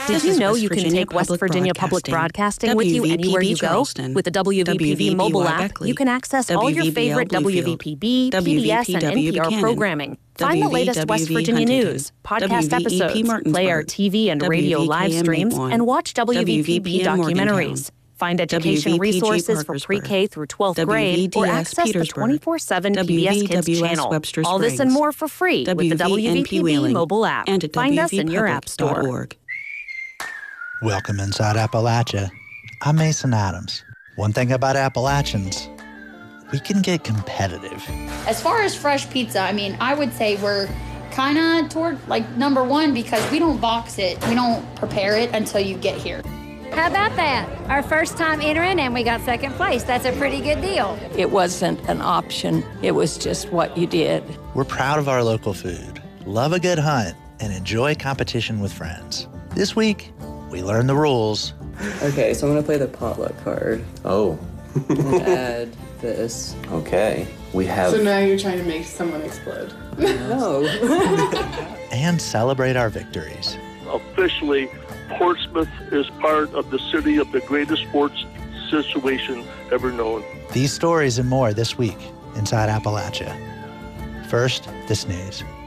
Did you know you can take West Virginia Public Broadcasting with you anywhere you go? With the WVPV mobile app, you can access all your favorite WVPB, PBS, and NPR programming. Find the latest West Virginia news, podcast episodes, play our TV and radio live streams, and watch WVPB documentaries. Find education resources for pre-K through 12th grade or access the 24/7 PBS Kids channel. All this and more for free with the WVPB mobile app. Find us in your app store. Welcome inside Appalachia. I'm Mason Adams. One thing about Appalachians, we can get competitive. As far as fresh pizza, I would say we're kind of toward number one because we don't box it. We don't prepare it until you get here. How about that? Our first time entering and we got second place. That's a pretty good deal. It wasn't an option. It was just what you did. We're proud of our local food, love a good hunt, and enjoy competition with friends. This week, we learn the rules. Okay, so I'm gonna play the potluck card. Oh. Add this. Okay. We have... So now you're trying to make someone explode. No. And celebrate our victories. Officially, Portsmouth is part of the city of the greatest sports situation ever known. These stories and more this week inside Appalachia. First, this news.